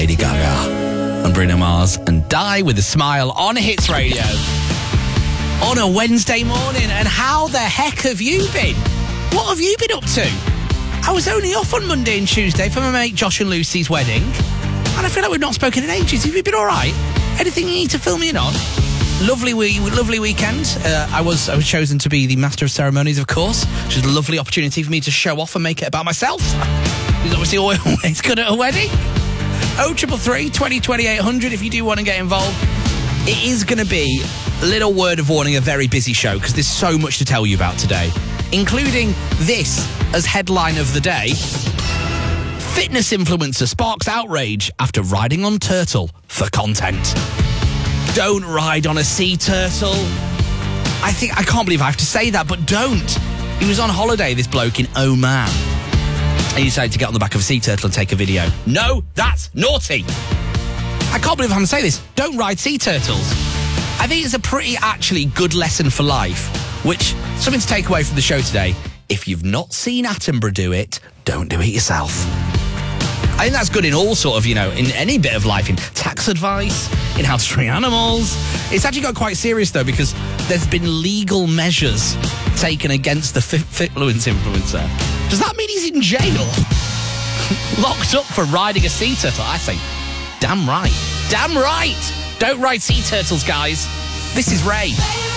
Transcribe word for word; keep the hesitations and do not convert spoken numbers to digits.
Lady Gaga and Bruno Mars and Die With a Smile on Hits Radio on a Wednesday morning. And how the heck have you been? What have you been up to? I was only off on Monday and Tuesday for my mate Josh and Lucy's wedding, and I feel like we've not spoken in ages. Have you been all right? Anything you need to fill me in on? Lovely wee, lovely weekend. Uh, I was I was chosen to be the master of ceremonies, of course, which is a lovely opportunity for me to show off and make it about myself. He's obviously always good at a wedding. oh triple three, twenty, twenty-eight hundred if you do want to get involved. It is going to be, a little word of warning, a very busy show because there's so much to tell you about today, including this as headline of the day. Fitness influencer sparks outrage after riding on turtle for content. Don't ride on a sea turtle. I think, I can't believe I have to say that, but don't. He was on holiday, this bloke in Oman, and he decided to get on the back of a sea turtle and take a video. No, that's naughty. I can't believe I'm going to say this. Don't ride sea turtles. I think it's a pretty, actually, good lesson for life, which, something to take away from the show today. If you've not seen Attenborough do it, don't do it yourself. I think that's good in all sort of, you know, in any bit of life, in tax advice, in how to train animals. It's actually got quite serious, though, because there's been legal measures taken against the Fitfluence influencer. Does that mean he's in jail? Locked up for riding a sea turtle? I say, damn right. Damn right. Don't ride sea turtles, guys. This is Ray.